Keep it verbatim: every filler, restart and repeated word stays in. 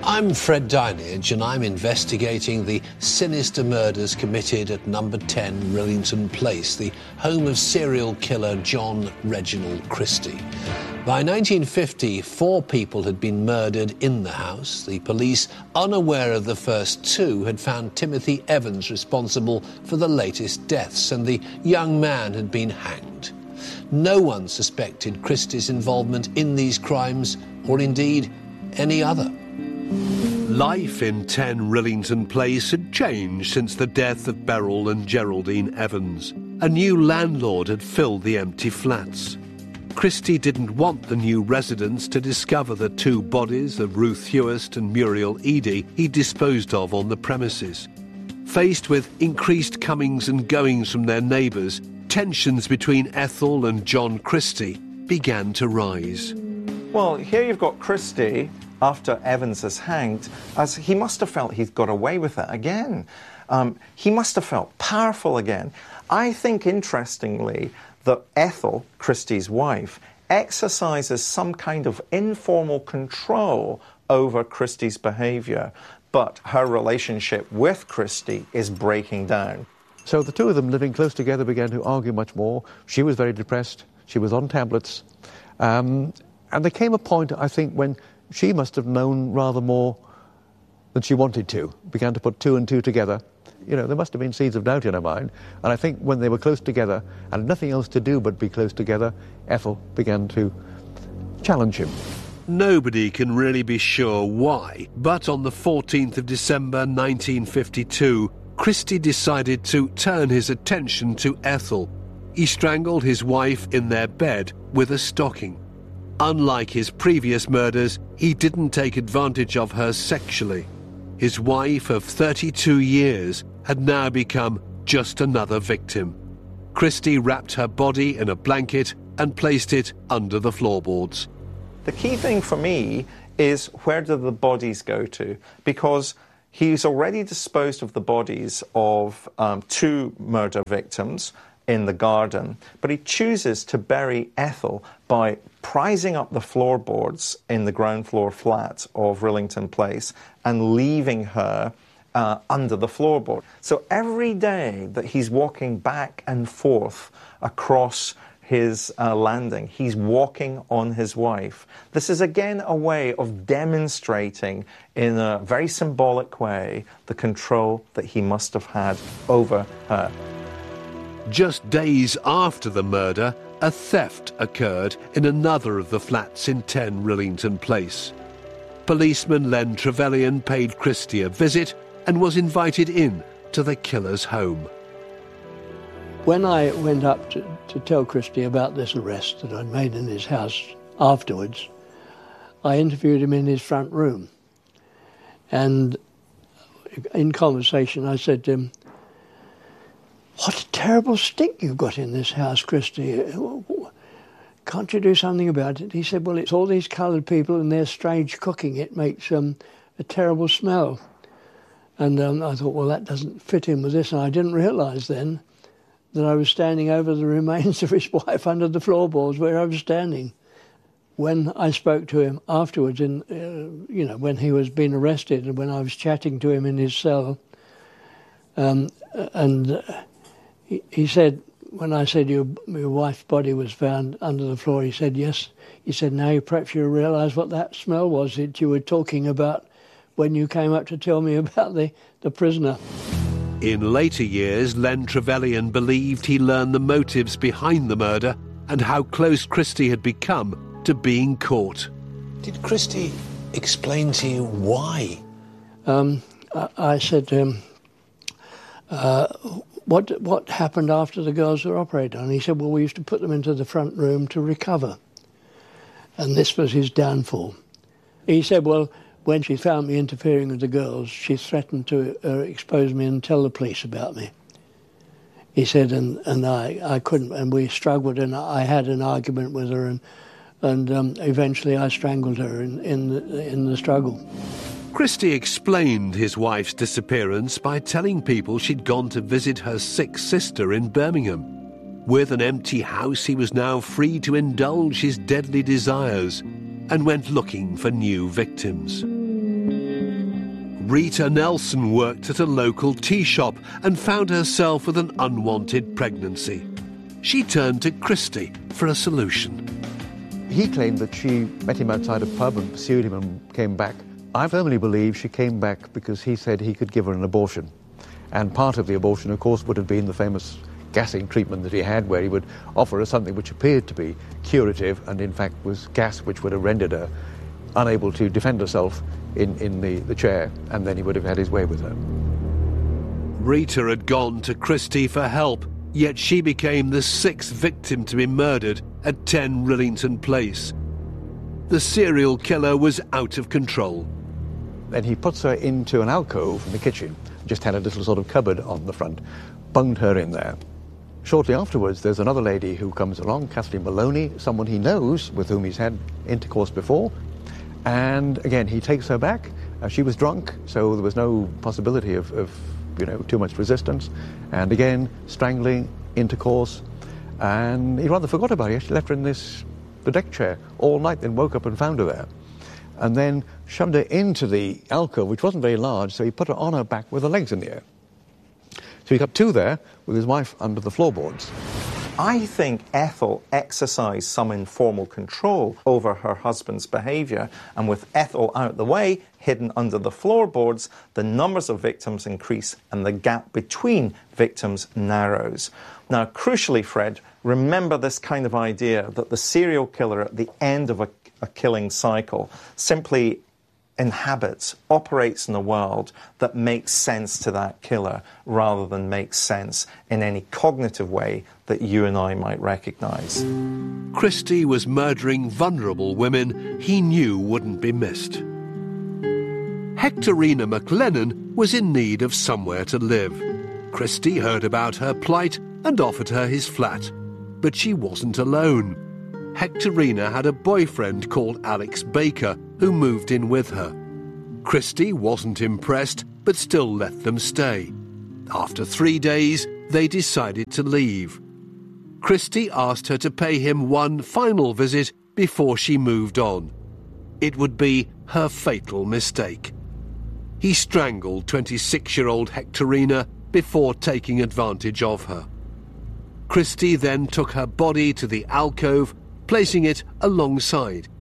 I'm Fred Dinage, and I'm investigating the sinister murders committed at number ten Rillington Place, the home of serial killer John Reginald Christie. By nineteen fifty, four people had been murdered in the house. The police, unaware of the first two, had found Timothy Evans responsible for the latest deaths, and the young man had been hanged. No one suspected Christie's involvement in these crimes, or indeed any other. Life in ten Rillington Place had changed since the death of Beryl and Geraldine Evans. A new landlord had filled the empty flats. Christie didn't want the new residents to discover the two bodies of Ruth Hewist and Muriel Eady he disposed of on the premises. Faced with increased comings and goings from their neighbours, tensions between Ethel and John Christie began to rise. Well, here you've got Christie, after Evans is hanged, as he must have felt he'd got away with it again. Um, he must have felt powerful again. I think, interestingly, that Ethel, Christie's wife, exercises some kind of informal control over Christie's behaviour, but her relationship with Christie is breaking down. So the two of them, living close together, began to argue much more. She was very depressed. She was on tablets. Um, and there came a point, I think, when she must have known rather more than she wanted to, began to put two and two together. You know, there must have been seeds of doubt in her mind. And I think when they were close together and nothing else to do but be close together, Ethel began to challenge him. Nobody can really be sure why, but on the fourteenth of December nineteen fifty-two, Christie decided to turn his attention to Ethel. He strangled his wife in their bed with a stocking. Unlike his previous murders, he didn't take advantage of her sexually. His wife of thirty-two years had now become just another victim. Christie wrapped her body in a blanket and placed it under the floorboards. The key thing for me is, where do the bodies go to? Because he's already disposed of the bodies of um, two murder victims in the garden, but he chooses to bury Ethel by prizing up the floorboards in the ground floor flat of Rillington Place and leaving her uh, under the floorboard. So every day that he's walking back and forth across his uh, landing, he's walking on his wife. This is again a way of demonstrating in a very symbolic way the control that he must have had over her. Just days after the murder, a theft occurred in another of the flats in ten Rillington Place. Policeman Len Trevelyan paid Christie a visit and was invited in to the killer's home. When I went up to, to tell Christie about this arrest that I'd made in his house afterwards, I interviewed him in his front room. And in conversation, I said to him, "What a terrible stink you've got in this house, Christie. Can't you do something about it?" He said, "Well, it's all these coloured people and their strange cooking. It makes um, a terrible smell." And um, I thought, well, that doesn't fit in with this. And I didn't realise then that I was standing over the remains of his wife under the floorboards where I was standing. When I spoke to him afterwards, in, uh, you know, when he was being arrested and when I was chatting to him in his cell, um, and uh, he, he said, when I said your, your wife's body was found under the floor, he said, yes. He said, now perhaps you realise what that smell was that you were talking about when you came up to tell me about the, the prisoner. In later years, Len Trevelyan believed he learned the motives behind the murder and how close Christie had become to being caught. Did Christie explain to you why? Um, I, I said to him, uh, what, what happened after the girls were operated on? He said, well, we used to put them into the front room to recover. And this was his downfall. He said, well, when she found me interfering with the girls, she threatened to uh, expose me and tell the police about me. He said, and, and I, I couldn't, and we struggled, and I had an argument with her, and, and um, eventually I strangled her in, in, the, in the struggle. Christie explained his wife's disappearance by telling people she'd gone to visit her sick sister in Birmingham. With an empty house, he was now free to indulge his deadly desires and went looking for new victims. Rita Nelson worked at a local tea shop and found herself with an unwanted pregnancy. She turned to Christie for a solution. He claimed that she met him outside a pub and pursued him and came back. I firmly believe she came back because he said he could give her an abortion. And part of the abortion, of course, would have been the famous gassing treatment that he had, where he would offer her something which appeared to be curative and in fact was gas which would have rendered her unable to defend herself in, in the, the chair, and then he would have had his way with her. Rita had gone to Christie for help, yet she became the sixth victim to be murdered at ten Rillington Place. The serial killer was out of control. Then he puts her into an alcove in the kitchen, just had a little sort of cupboard on the front, bunged her in there. Shortly afterwards, there's another lady who comes along, Kathleen Maloney, someone he knows, with whom he's had intercourse before. And again, he takes her back. Uh, she was drunk, so there was no possibility of, of, you know, too much resistance. And again, strangling, intercourse. And he rather forgot about it. He actually left her in this, the deck chair all night, then woke up and found her there. And then shoved her into the alcove, which wasn't very large, so he put her on her back with her legs in the air. So he got two there, with his wife under the floorboards. I think Ethel exercised some informal control over her husband's behaviour, and with Ethel out the way, hidden under the floorboards, the numbers of victims increase and the gap between victims narrows. Now, crucially, Fred, remember this kind of idea that the serial killer at the end of a, a killing cycle simply inhabits, operates in a world that makes sense to that killer rather than makes sense in any cognitive way that you and I might recognise. Christie was murdering vulnerable women he knew wouldn't be missed. Hectorina McLennan was in need of somewhere to live. Christie heard about her plight and offered her his flat. But she wasn't alone. Hectorina had a boyfriend called Alex Baker who moved in with her. Christie wasn't impressed, but still let them stay. After three days, they decided to leave. Christie asked her to pay him one final visit before she moved on. It would be her fatal mistake. He strangled twenty-six-year-old Hectorina before taking advantage of her. Christie then took her body to the alcove, placing it alongside